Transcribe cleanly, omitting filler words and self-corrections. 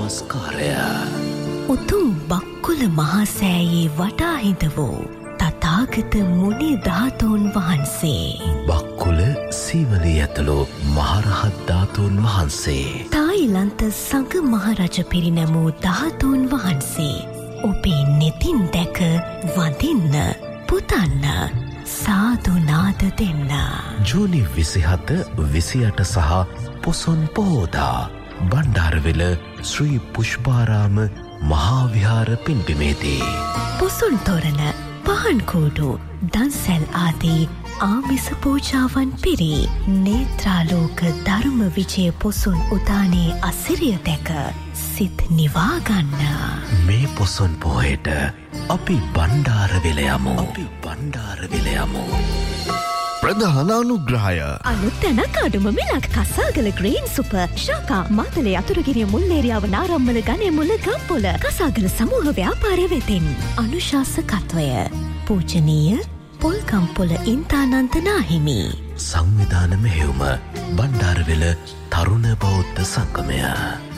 නමස්කාරය. උතුම් බක්කුල මහසෑයේ වටා හිඳ වූ තථාගත මුනි ධාතුන් වහන්සේ. බක්කුල සීවලී ඇතුළු මහරහත් ධාතුන් වහන්සේ. තායිලන්ත සංඝ මහරජ පිරිනැමූ ධාතුන් වහන්සේ. ඔබේ නෙතින් දැක වඳින්න පුතන්න සාදුනාද දෙන්න. ජූනි 27, 28 සහ පොසොන් පොහෝදා බණ්ඩාරවෙල ශ්‍රී පුෂ්පාරාම මහාවිහාර පින්බිමේදී. පොසොන් තොරණ, පහන් කූඩු, දන්සැල් ආදී ආමිස පූජාවන් පිරි නේත්‍රාලෝක ධර්ම විජය පොසොන් උදානයේ අසිරිය දැක සිත් නිවාගන්න. මේ පොසොන් පොහේට අපි බණ්ඩාරවෙල යමු. ප්‍රධාන අනුග්‍රහය අලුත් තැනක් අඩුම මිලක් කසාගල ග්‍රීන් සුපර් ශාකා මාතලේ අතුරුගිරිය මුල්ලේරියාව නාරම්මල ගණේ මුල්ල ගම්පොල කසාගල සමූහ ව්‍යාපාරය වෙතින් අනුශාසකත්වය පූජනීය පොල්කම්පොල ඉන්තානන්ත නාහිමි. සංවිධාන මෙහෙයුම බණ්ඩාරවෙල තරුණ බෞද්ධ සංගමය.